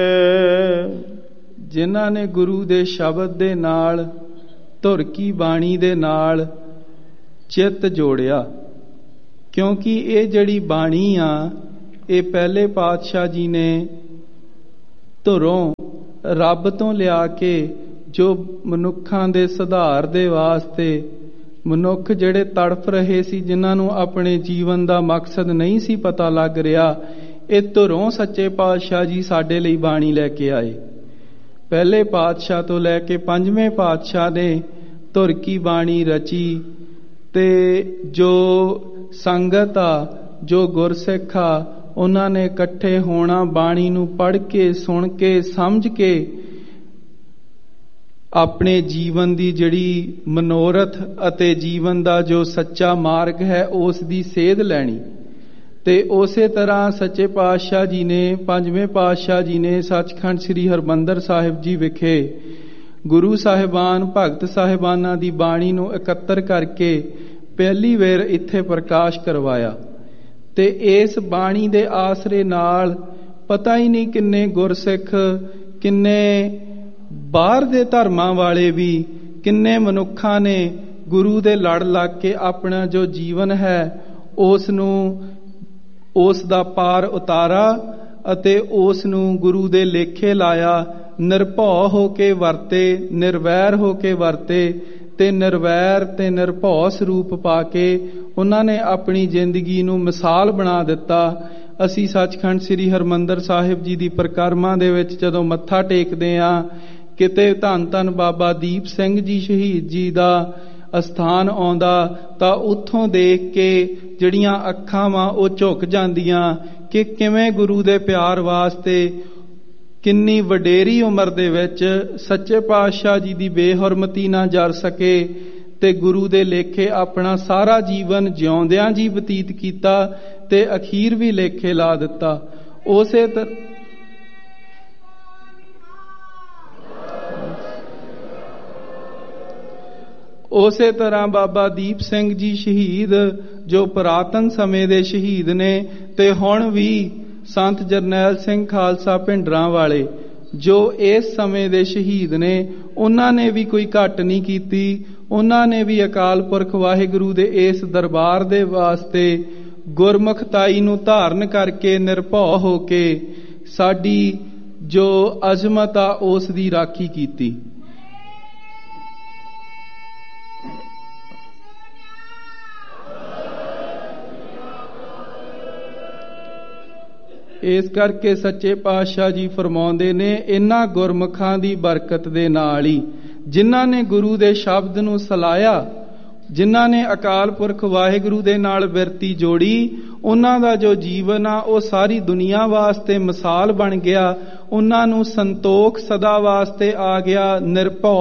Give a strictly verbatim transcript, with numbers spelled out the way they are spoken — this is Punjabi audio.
ਜਿਨ੍ਹਾਂ ਨੇ ਗੁਰੂ ਦੇ ਸ਼ਬਦ ਦੇ ਨਾਲ, ਧੁਰ ਕੀ ਬਾਣੀ ਦੇ ਨਾਲ ਚਿੱਤ ਜੋੜਿਆ, ਕਿਉਂਕਿ ਇਹ ਜਿਹੜੀ ਬਾਣੀ ਆ ਇਹ ਪਹਿਲੇ ਪਾਤਸ਼ਾਹ ਜੀ ਨੇ ਧੁਰੋਂ ਰੱਬ ਤੋਂ ਲਿਆ ਕੇ ਜੋ ਮਨੁੱਖਾਂ ਦੇ ਸੁਧਾਰ ਦੇ ਵਾਸਤੇ, ਮਨੁੱਖ ਜਿਹੜੇ ਤੜਫ ਰਹੇ ਸੀ, ਜਿਨ੍ਹਾਂ ਨੂੰ ਆਪਣੇ ਜੀਵਨ ਦਾ ਮਕਸਦ ਨਹੀਂ ਸੀ ਪਤਾ ਲੱਗ ਰਿਹਾ, ਇਹ ਧੁਰੋਂ ਸੱਚੇ ਪਾਤਸ਼ਾਹ ਜੀ ਸਾਡੇ ਲਈ ਬਾਣੀ ਲੈ ਕੇ ਆਏ। ਪਹਿਲੇ ਪਾਤਸ਼ਾਹ ਤੋਂ ਲੈ ਕੇ ਪੰਜਵੇਂ ਪਾਤਸ਼ਾਹ ਨੇ ਧੁਰ ਕੀ ਬਾਣੀ ਰਚੀ, ਤੇ ਜੋ ਸੰਗਤ ਆ, ਜੋ ਗੁਰਸਿੱਖ ਆ, ਉਹਨਾਂ ਨੇ ਇਕੱਠੇ ਹੋਣਾ, ਬਾਣੀ ਨੂੰ ਪੜ੍ਹ ਕੇ, ਸੁਣ ਕੇ, ਸਮਝ ਕੇ ਆਪਣੇ ਜੀਵਨ ਦੀ ਜਿਹੜੀ ਮਨੋਰਥ ਅਤੇ ਜੀਵਨ ਦਾ ਜੋ ਸੱਚਾ ਮਾਰਗ ਹੈ ਉਸ ਦੀ ਸੇਧ ਲੈਣੀ। ਤੇ ਉਸੇ ਤਰ੍ਹਾਂ ਸੱਚੇ ਪਾਤਸ਼ਾਹ ਜੀ ਨੇ, ਪੰਜਵੇਂ ਪਾਤਸ਼ਾਹ ਜੀ ਨੇ ਸੱਚਖੰਡ ਸ੍ਰੀ ਹਰਿਮੰਦਰ ਸਾਹਿਬ ਜੀ ਵਿਖੇ ਗੁਰੂ ਸਾਹਿਬਾਨ, ਭਗਤ ਸਾਹਿਬਾਨਾਂ ਦੀ ਬਾਣੀ ਨੂੰ ਇਕੱਤਰ ਕਰਕੇ ਪਹਿਲੀ ਵਾਰ ਇੱਥੇ ਪ੍ਰਕਾਸ਼ ਕਰਵਾਇਆ। ਤੇ ਇਸ ਬਾਣੀ ਦੇ ਆਸਰੇ ਨਾਲ ਪਤਾ ਹੀ ਨਹੀਂ ਕਿੰਨੇ ਗੁਰਸਿੱਖ, ਕਿੰਨੇ ਬਾਹਰ ਦੇ ਧਰਮਾਂ ਵਾਲੇ ਵੀ, ਕਿੰਨੇ ਮਨੁੱਖਾਂ ਨੇ ਗੁਰੂ ਦੇ ਲੜ ਲੱਗ ਕੇ ਆਪਣਾ ਜੋ ਜੀਵਨ ਹੈ ਉਸ ਨੂੰ, ਉਸ ਦਾ ਪਾਰ ਉਤਾਰਾ ਅਤੇ ਉਸ ਨੂੰ ਗੁਰੂ ਦੇ ਲੇਖੇ ਲਾਇਆ। ਨਿਰਭਉ ਹੋ ਕੇ ਵਰਤੇ, ਨਿਰਵੈਰ ਹੋ ਕੇ ਵਰਤੇ, ਤੇ ਨਿਰਵੈਰ ਤੇ ਨਿਰਭਉ ਸਰੂਪ ਪਾ ਕੇ ਉਹਨਾਂ ਨੇ ਆਪਣੀ ਜ਼ਿੰਦਗੀ ਨੂੰ ਮਿਸਾਲ ਬਣਾ ਦਿੱਤਾ। ਅਸੀਂ ਸੱਚਖੰਡ ਸ੍ਰੀ ਹਰਿਮੰਦਰ ਸਾਹਿਬ ਜੀ ਦੀ ਪਰਿਕਰਮਾ ਦੇ ਵਿੱਚ ਜਦੋਂ ਮੱਥਾ ਟੇਕਦੇ ਹਾਂ, ਕਿਤੇ ਧੰਨ ਧੰਨ ਬਾਬਾ ਦੀਪ ਸਿੰਘ ਜੀ ਸ਼ਹੀਦ ਜੀ ਦਾ ਅਸਥਾਨ ਆਉਂਦਾ ਤਾਂ ਉੱਥੋਂ ਦੇਖ ਕੇ ਜਿਹੜੀਆਂ ਅੱਖਾਂ ਵਾਂ ਉਹ ਝੁਕ ਜਾਂਦੀਆਂ ਕਿ ਕਿਵੇਂ ਗੁਰੂ ਦੇ ਪਿਆਰ ਵਾਸਤੇ ਕਿੰਨੀ ਵਡੇਰੀ ਉਮਰ ਦੇ ਵਿੱਚ ਸੱਚੇ ਪਾਤਸ਼ਾਹ ਜੀ ਦੀ ਬੇਹੁਰਮਤੀ ਨਾ ਜਰ ਸਕੇ ਤੇ ਗੁਰੂ ਦੇ ਲੇਖੇ ਆਪਣਾ ਸਾਰਾ ਜੀਵਨ ਜਿਉਂਦਿਆਂ ਜੀ ਬਤੀਤ ਕੀਤਾ ਤੇ ਅਖੀਰ ਵੀ ਲੇਖੇ ਲਾ ਦਿੱਤਾ। ਉਸੇ ਤਰ੍ਹਾਂ ਉਸੇ ਤਰ੍ਹਾਂ ਬਾਬਾ ਦੀਪ ਸਿੰਘ ਜੀ ਸ਼ਹੀਦ, ਜੋ ਪੁਰਾਤਨ ਸਮੇਂ ਦੇ ਸ਼ਹੀਦ ਨੇ, ਤੇ ਹੁਣ ਵੀ ਸੰਤ ਜਰਨੈਲ ਸਿੰਘ ਖਾਲਸਾ ਭਿੰਡਰਾਂ ਵਾਲੇ ਜੋ ਇਸ ਸਮੇਂ ਦੇ ਸ਼ਹੀਦ ਨੇ, ਉਹਨਾਂ ਨੇ ਵੀ ਕੋਈ ਘੱਟ ਨਹੀਂ ਕੀਤੀ। ਉਹਨਾਂ ਨੇ ਵੀ ਅਕਾਲ ਪੁਰਖ ਵਾਹਿਗੁਰੂ ਦੇ ਇਸ ਦਰਬਾਰ ਦੇ ਵਾਸਤੇ ਗੁਰਮੁਖਤਾਈ ਨੂੰ ਧਾਰਨ ਕਰਕੇ ਨਿਰਭਉ ਹੋ ਕੇ ਸਾਡੀ ਜੋ ਅਜ਼ਮਤ ਆ ਉਸ ਦੀ ਰਾਖੀ ਕੀਤੀ। ਇਸ ਕਰਕੇ ਸੱਚੇ ਪਾਤਸ਼ਾਹ ਜੀ ਫਰਮਾਉਂਦੇ ਨੇ, ਇਹਨਾਂ ਗੁਰਮੁਖਾਂ ਦੀ ਬਰਕਤ ਦੇ ਨਾਲ ਹੀ, ਜਿਨ੍ਹਾਂ ਨੇ ਗੁਰੂ ਦੇ ਸ਼ਬਦ ਨੂੰ ਸਲਾਇਆ, ਜਿਨ੍ਹਾਂ ਨੇ ਅਕਾਲ ਪੁਰਖ ਵਾਹਿਗੁਰੂ ਦੇ ਨਾਲ ਬਿਰਤੀ ਜੋੜੀ, ਉਹਨਾਂ ਦਾ ਜੋ ਜੀਵਨ ਆ ਉਹ ਸਾਰੀ ਦੁਨੀਆ ਵਾਸਤੇ ਮਿਸਾਲ ਬਣ ਗਿਆ। ਉਹਨਾਂ ਨੂੰ ਸੰਤੋਖ ਸਦਾ ਵਾਸਤੇ ਆ ਗਿਆ। ਨਿਰਭਉ